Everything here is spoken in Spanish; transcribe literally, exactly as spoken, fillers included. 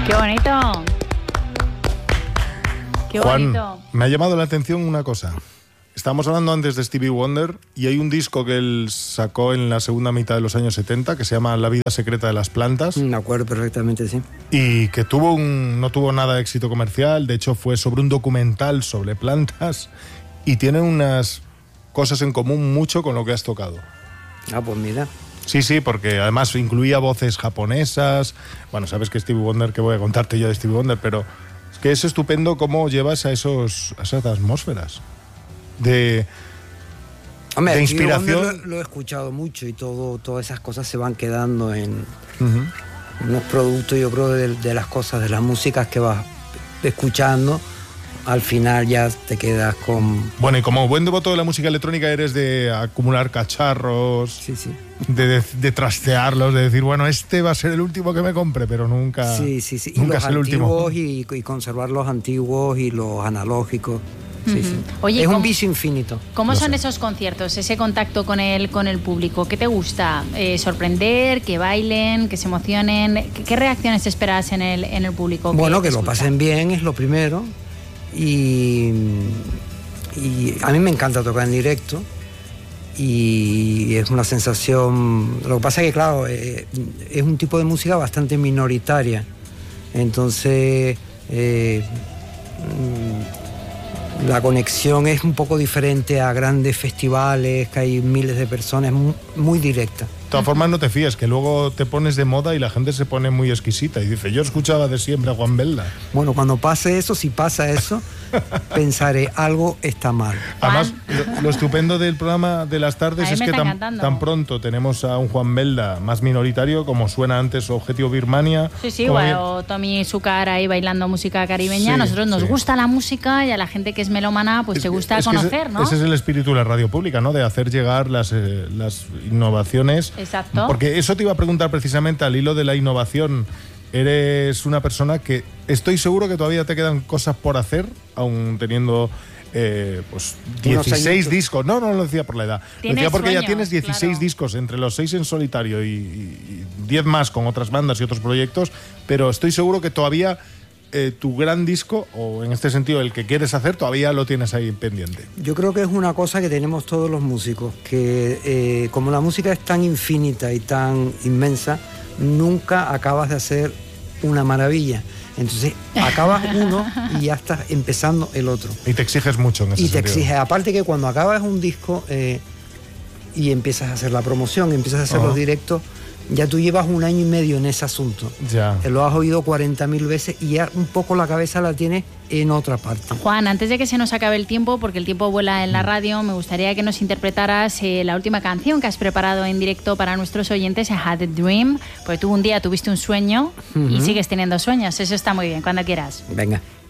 ¡Qué bonito! ¡Qué Juan, bonito! Me ha llamado la atención una cosa. Estábamos hablando antes de Stevie Wonder y hay un disco que él sacó en la segunda mitad de los años setenta que se llama La vida secreta de las plantas. Me acuerdo perfectamente, sí. Y que tuvo un, no tuvo nada de éxito comercial, de hecho fue sobre un documental sobre plantas y tiene unas cosas en común mucho con lo que has tocado. Ah, pues mira. Sí, sí, porque además incluía voces japonesas. Bueno, sabes que Stevie Wonder, que voy a contarte yo de Stevie Wonder, pero es que es estupendo cómo llevas a, esos, a esas atmósferas de, Hombre, de Stevie inspiración. Wonder Lo, lo he escuchado mucho y todo, todas esas cosas se van quedando en Uh-huh. unos productos, yo creo, de, de las cosas, de las músicas que vas escuchando. Al final ya te quedas con... Bueno, y como buen devoto de la música electrónica eres de acumular cacharros, Sí, sí. de, de, de trastearlos, de decir, bueno, este va a ser el último que me compre, pero nunca, Sí, sí, sí. Y nunca los es el último. antiguos y, y conservar los antiguos y los analógicos. Sí, Ujú. sí. Oye, es ¿cómo- un vicio infinito. ¿Cómo Lo son sé. esos conciertos, ese contacto con el, con el público? ¿Qué te gusta? Eh, ¿Sorprender? ¿Que bailen? ¿Que se emocionen? ¿Qué, qué reacciones esperas en el, en el público? Bueno, te que lo escucha? pasen bien es lo primero. Y, y a mí me encanta tocar en directo. Y es una sensación... Lo que pasa es que, claro, eh, es un tipo de música bastante minoritaria. Entonces... eh, mm, la conexión es un poco diferente a grandes festivales, que hay miles de personas, muy, muy directa. De todas formas, no te fíes, que luego te pones de moda y la gente se pone muy exquisita y dice, yo escuchaba de siempre a Juan Belda. Bueno, cuando pase eso, si pasa eso, pensaré, algo está mal. Además, lo, lo estupendo del programa de las A tardes mí es me que está tan, encantando. tan pronto tenemos a un Juan Belda más minoritario, como suena antes Objetivo Birmania. Sí, sí, como igual, o Tommy Zucar ahí bailando música caribeña. Sí, A nosotros nos sí. gusta la música y a la gente que es melómana pues Es te que- gusta es que conocer, ese, ¿no? Ese es el espíritu de la radio pública, ¿no? De hacer llegar las, eh, las innovaciones. Exacto. Porque eso te iba a preguntar precisamente al hilo de la innovación. Eres una persona que estoy seguro que todavía te quedan cosas por hacer, aún teniendo eh, pues Unos dieciséis añitos. discos. No, no lo decía por la edad. Lo Tienes decía porque ya sueño, tienes dieciséis claro. discos, entre los seis en solitario y, y, y diez más con otras bandas y otros proyectos, pero estoy seguro que todavía eh, tu gran disco, o en este sentido el que quieres hacer, todavía lo tienes ahí pendiente. Yo creo que es una cosa que tenemos todos los músicos, que eh, como la música es tan infinita y tan inmensa, nunca acabas de hacer una maravilla. Entonces acabas uno y ya estás empezando el otro. Y te exiges mucho en ese Y te sentido. exige, aparte que cuando acabas un disco eh, y empiezas a hacer la promoción, empiezas a hacer Ajá. los directos, ya tú llevas un año y medio en ese asunto. Ya. Eh, Lo has oído cuarenta mil veces y ya un poco la cabeza la tienes en otra parte. Juan, antes de que se nos acabe el tiempo, porque el tiempo vuela en la radio, me gustaría que nos interpretaras eh, la última canción que has preparado en directo para nuestros oyentes, I Had a Dream, porque tú un día tuviste un sueño y Ujú. sigues teniendo sueños. Eso está muy bien, cuando quieras. Venga.